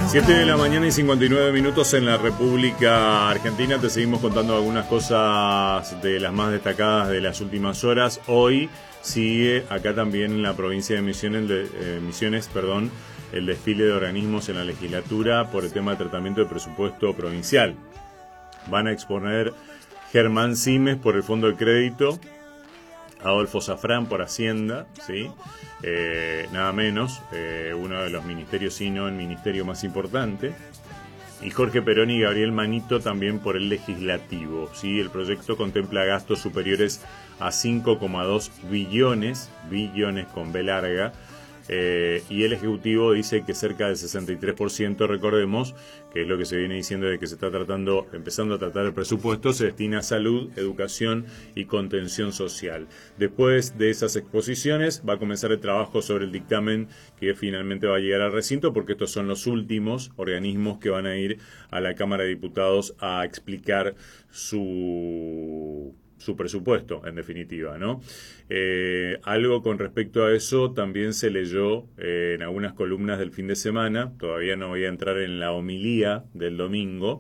7 de la mañana y 59 minutos en la República Argentina. Te seguimos contando algunas cosas de las más destacadas de las últimas horas. Hoy sigue acá también en la provincia de Misiones, el desfile de organismos en la legislatura por el tema de tratamiento de presupuesto provincial. Van a exponer Germán Simes por el Fondo de Crédito, Adolfo Safrán por Hacienda, ¿sí? Nada menos, uno de los ministerios, sino el ministerio más importante, y Jorge Perón y Gabriel Manito también por el legislativo, ¿sí? El proyecto contempla gastos superiores a 5,2 billones con B larga, y el Ejecutivo dice que cerca del 63%, recordemos, que es lo que se viene diciendo de que se está empezando a tratar el presupuesto, se destina a salud, educación y contención social. Después de esas exposiciones va a comenzar el trabajo sobre el dictamen que finalmente va a llegar al recinto, porque estos son los últimos organismos que van a ir a la Cámara de Diputados a explicar su presupuesto, en definitiva, ¿no? Algo con respecto a eso también se leyó en algunas columnas del fin de semana. Todavía no voy a entrar en la homilía del domingo,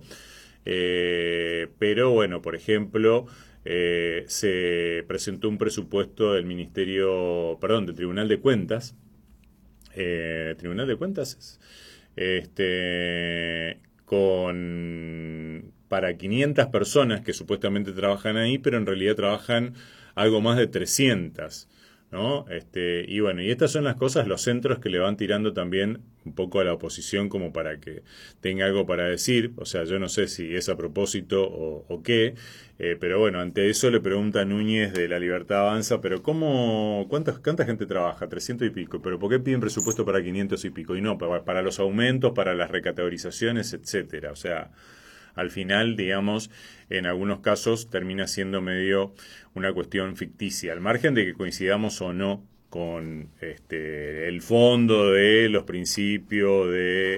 pero bueno, por ejemplo, se presentó un presupuesto del del Tribunal de Cuentas. Tribunal de Cuentas para 500 personas que supuestamente trabajan ahí, pero en realidad trabajan algo más de 300, ¿no? Y bueno, y estas son las cosas, los centros que le van tirando también un poco a la oposición como para que tenga algo para decir. O sea, yo no sé si es a propósito o qué, pero bueno, ante eso le pregunta Núñez de La Libertad Avanza, pero ¿cuánta gente trabaja? 300 y pico, pero ¿por qué piden presupuesto para 500 y pico? Y no, para los aumentos, para las recategorizaciones, etcétera. O sea, al final, digamos, en algunos casos termina siendo medio una cuestión ficticia, al margen de que coincidamos o no con el fondo de los principios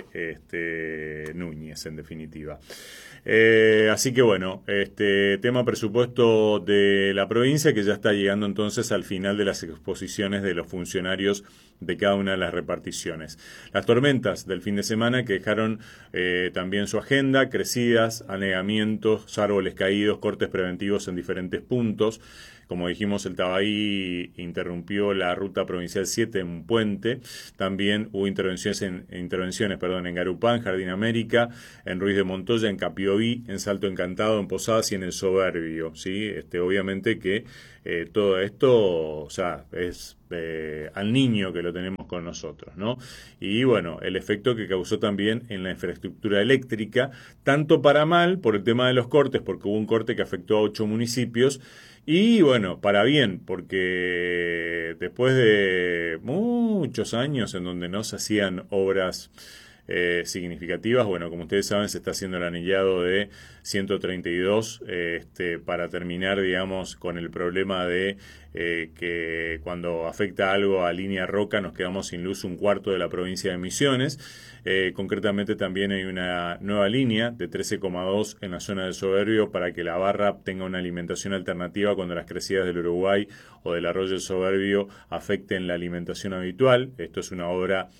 de Núñez, en definitiva. Así que bueno, tema presupuesto de la provincia, que ya está llegando entonces al final de las exposiciones de los funcionarios de cada una de las reparticiones. Las tormentas del fin de semana que dejaron también su agenda, crecidas, anegamientos, árboles caídos, cortes preventivos en diferentes puntos. Como dijimos, el Tabaí interrumpió la ruta provincial 7 en un puente. También hubo intervenciones en Garupán, Jardín América, en Ruiz de Montoya, en Capioví, en Salto Encantado, en Posadas y en el Soberbio, ¿sí? Obviamente que todo esto, o sea, es al niño que lo tenemos con nosotros, ¿no? Y bueno, el efecto que causó también en la infraestructura eléctrica, tanto para mal por el tema de los cortes, porque hubo un corte que afectó a 8 municipios, y bueno, para bien, porque después de muchos años en donde no se hacían obras significativas, bueno, como ustedes saben, se está haciendo el anillado de 132 para terminar, digamos, con el problema de que cuando afecta algo a Línea Roca nos quedamos sin luz un cuarto de la provincia de Misiones. Concretamente también hay una nueva línea de 13,2 en la zona del Soberbio para que la barra tenga una alimentación alternativa cuando las crecidas del Uruguay o del arroyo del Soberbio afecten la alimentación habitual. Esto es una obra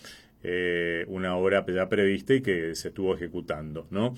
ya prevista y que se estuvo ejecutando, ¿no?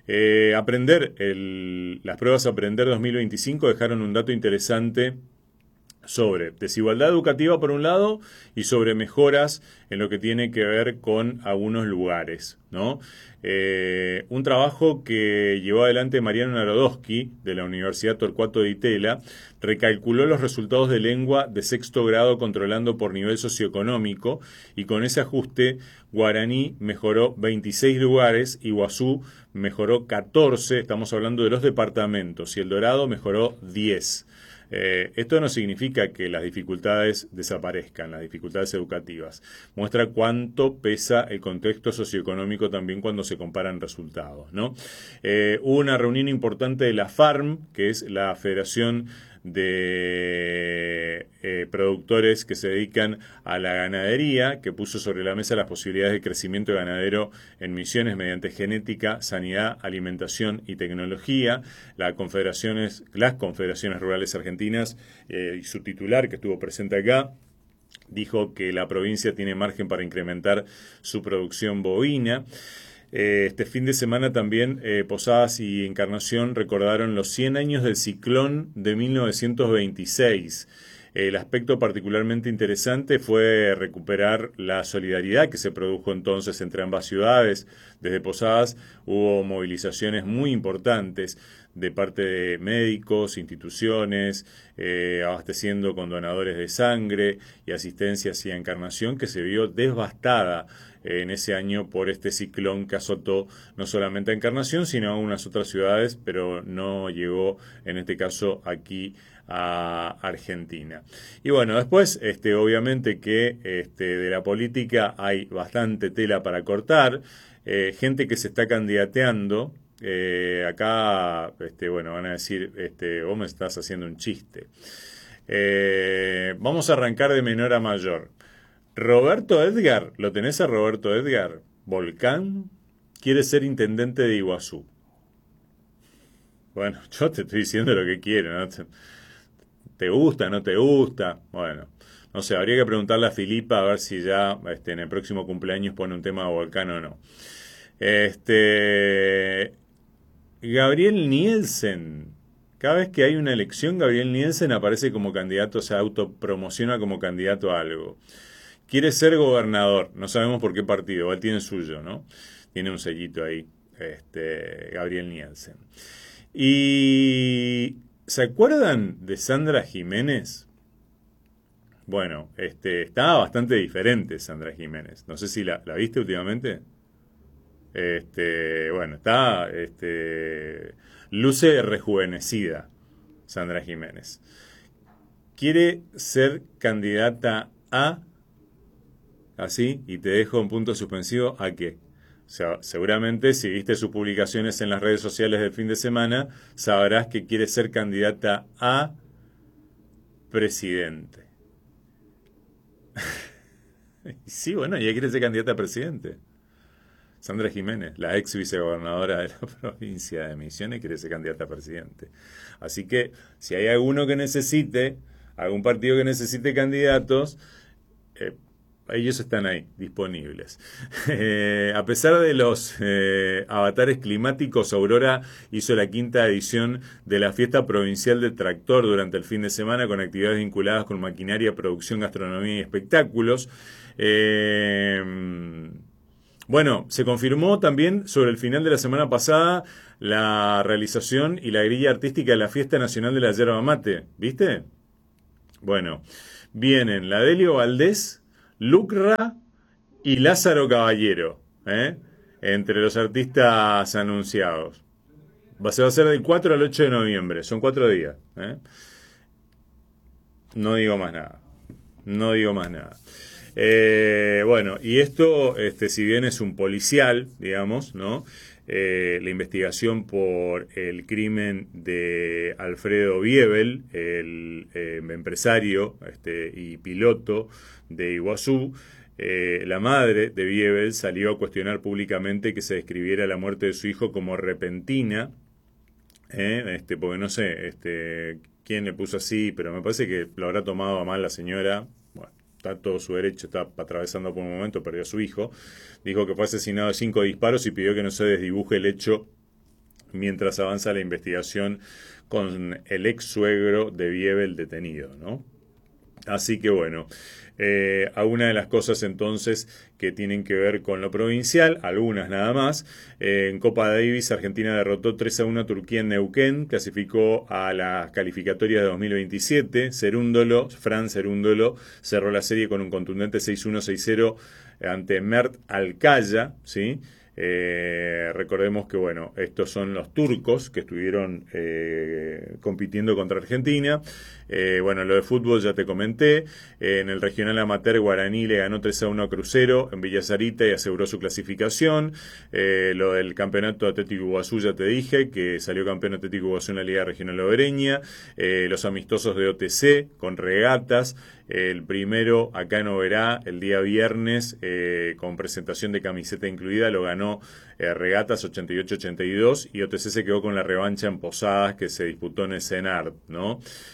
Las pruebas Aprender 2025 dejaron un dato interesante sobre desigualdad educativa por un lado y sobre mejoras en lo que tiene que ver con algunos lugares, ¿no? Un trabajo que llevó adelante Mariano Narodowski de la Universidad Torcuato de Itela recalculó los resultados de lengua de sexto grado controlando por nivel socioeconómico, y con ese ajuste Guaraní mejoró 26 lugares, Iguazú mejoró 14, estamos hablando de los departamentos, y El Dorado mejoró 10. Esto no significa que las dificultades desaparezcan, las dificultades educativas. Muestra cuánto pesa el contexto socioeconómico también cuando se comparan resultados, ¿no? Hubo una reunión importante de la FARM, que es la Federación de productores que se dedican a la ganadería, que puso sobre la mesa las posibilidades de crecimiento ganadero en Misiones mediante genética, sanidad, alimentación y tecnología. Las confederaciones rurales argentinas y su titular, que estuvo presente acá, dijo que la provincia tiene margen para incrementar su producción bovina. Este fin de semana también Posadas y Encarnación recordaron los 100 años del ciclón de 1926. El aspecto particularmente interesante fue recuperar la solidaridad que se produjo entonces entre ambas ciudades. Desde Posadas hubo movilizaciones muy importantes de parte de médicos, instituciones, abasteciendo con donadores de sangre y asistencia hacia Encarnación, que se vio devastada en ese año por este ciclón que azotó no solamente a Encarnación, sino a unas otras ciudades, pero no llegó en este caso aquí a Argentina. Y bueno, después, obviamente que de la política hay bastante tela para cortar, gente que se está candidateando. Acá, bueno, van a decir, vos me estás haciendo un chiste. Vamos a arrancar de menor a mayor. Roberto Edgar, ¿lo tenés a Roberto Edgar? Volcán quiere ser intendente de Iguazú. Bueno, yo te estoy diciendo lo que quiero, ¿no? ¿Te gusta, no te gusta? Bueno, no sé, habría que preguntarle a Filipa a ver si ya en el próximo cumpleaños pone un tema de Volcán o no. Gabriel Nielsen. Cada vez que hay una elección, Gabriel Nielsen aparece como candidato, se autopromociona como candidato a algo. Quiere ser gobernador, no sabemos por qué partido, él tiene el suyo, ¿no? Tiene un sellito ahí, Gabriel Nielsen. Y ¿se acuerdan de Sandra Jiménez? Bueno, estaba bastante diferente Sandra Jiménez. No sé si la viste últimamente. Bueno, está, luce rejuvenecida Sandra Jiménez. Quiere ser candidata a, así, y te dejo un punto suspensivo, ¿a qué? O sea, seguramente si viste sus publicaciones en las redes sociales del fin de semana, sabrás que quiere ser candidata a presidente. Sí, bueno, ella quiere ser candidata a presidente. Sandra Jiménez, la ex vicegobernadora de la provincia de Misiones, quiere ser candidata a presidente. Así que, si hay alguno que necesite, algún partido que necesite candidatos, ellos están ahí, disponibles. A pesar de los avatares climáticos, Aurora hizo la 5ª edición de la Fiesta Provincial de Tractor durante el fin de semana con actividades vinculadas con maquinaria, producción, gastronomía y espectáculos. Bueno, se confirmó también sobre el final de la semana pasada la realización y la grilla artística de la Fiesta Nacional de la Yerba Mate. ¿Viste? Bueno, vienen la Delio Valdés, Lucra y Lázaro Caballero, entre los artistas anunciados. Se va a hacer del 4 al 8 de noviembre, son 4 días. No digo más nada. No digo más nada. Bueno, y esto, si bien es un policial, digamos, ¿no? La investigación por el crimen de Alfredo Biebel, el empresario y piloto de Iguazú, la madre de Biebel salió a cuestionar públicamente que se describiera la muerte de su hijo como repentina, porque no sé quién le puso así, pero me parece que lo habrá tomado a mal la señora. Bueno, está todo su derecho, está atravesando por un momento, perdió a su hijo. Dijo que fue asesinado de 5 disparos y pidió que no se desdibuje el hecho mientras avanza la investigación con el ex suegro de Biebel detenido, ¿no? Así que bueno, algunas de las cosas entonces que tienen que ver con lo provincial, algunas nada más. En Copa Davis, Argentina derrotó 3-1 a Turquía en Neuquén, clasificó a las calificatorias de 2027. Fran Cerúndolo cerró la serie con un contundente 6-1, 6-0 ante Mert Alcaya, ¿sí? Recordemos que bueno, estos son los turcos que estuvieron compitiendo contra Argentina. Bueno, lo de fútbol ya te comenté. En el regional amateur, Guaraní le ganó 3-1 a Crucero en Villa Sarita y aseguró su clasificación. Lo del campeonato Atlético Iguazú ya te dije que salió campeón Atlético Iguazú en la Liga Regional Obereña. Los amistosos de OTC con regatas. El primero acá en Oberá el día viernes con presentación de camiseta incluida lo ganó Regatas 88-82 y OTC se quedó con la revancha en Posadas que se disputó en el CENART, ¿no?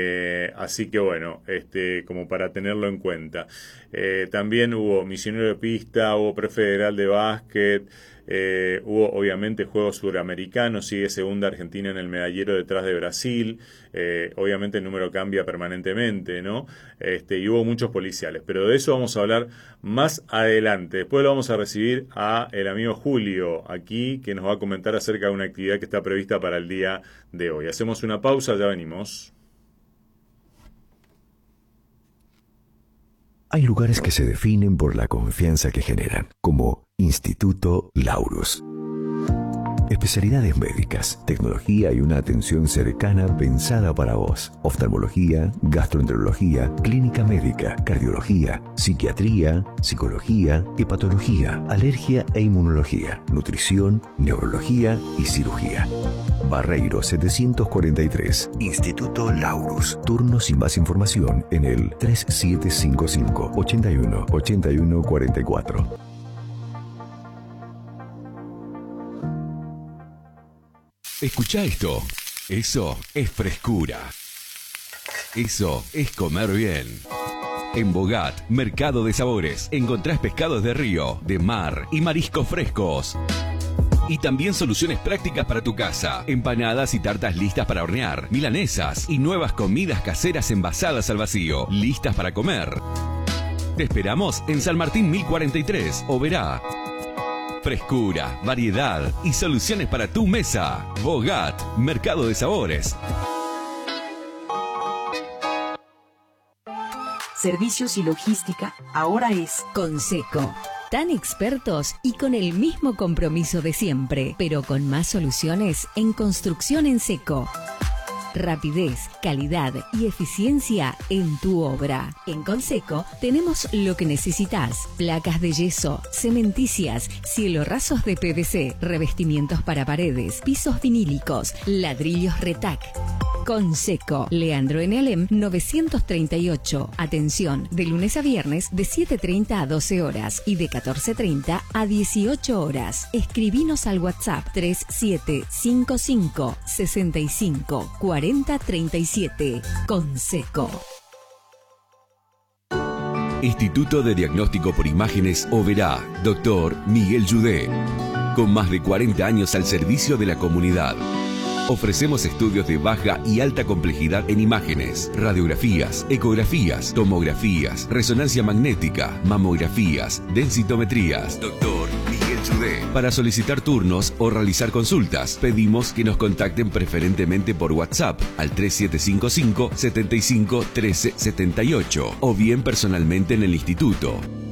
Así que bueno, como para tenerlo en cuenta. También hubo misionero de pista, hubo prefederal de básquet, hubo obviamente Juegos Suramericanos, sigue segunda Argentina en el medallero detrás de Brasil, obviamente el número cambia permanentemente, ¿no? Y hubo muchos policiales, pero de eso vamos a hablar más adelante. Después lo vamos a recibir a el amigo Julio aquí, que nos va a comentar acerca de una actividad que está prevista para el día de hoy. Hacemos una pausa, ya venimos. Hay lugares que se definen por la confianza que generan, como Instituto Laurus. Especialidades médicas, tecnología y una atención cercana pensada para vos. Oftalmología, gastroenterología, clínica médica, cardiología, psiquiatría, psicología, hepatología, alergia e inmunología, nutrición, neurología y cirugía. Barreiro 743, Instituto Laurus. Turnos y más información en el 3755 81 81 44. Escucha esto. Eso es frescura. Eso es comer bien. En Bogat, Mercado de Sabores, encontrás pescados de río, de mar y mariscos frescos. Y también soluciones prácticas para tu casa. Empanadas y tartas listas para hornear, milanesas y nuevas comidas caseras envasadas al vacío, listas para comer. Te esperamos en San Martín 1043, Oberá. Frescura, variedad y soluciones para tu mesa. Bogat, Mercado de Sabores. Servicios y logística ahora es Conseco. Tan expertos y con el mismo compromiso de siempre, pero con más soluciones en construcción en seco. Rapidez, calidad y eficiencia en tu obra. En Conseco tenemos lo que necesitas: placas de yeso, cementicias, cielorrasos de PVC, revestimientos para paredes, pisos vinílicos, ladrillos Retac. Conseco, Leandro N. Alem 938. Atención, de lunes a viernes de 7:30 a 12 horas y de 14:30 a 18 horas. Escribinos al WhatsApp 3755 65 40 37. Conseco. Instituto de Diagnóstico por Imágenes Oberá, Dr. Miguel Yudé. Con más de 40 años al servicio de la comunidad. Ofrecemos estudios de baja y alta complejidad en imágenes, radiografías, ecografías, tomografías, resonancia magnética, mamografías, densitometrías. Doctor Miguel Yudé. Para solicitar turnos o realizar consultas, pedimos que nos contacten preferentemente por WhatsApp al 3755 75 13 78 o bien personalmente en el instituto.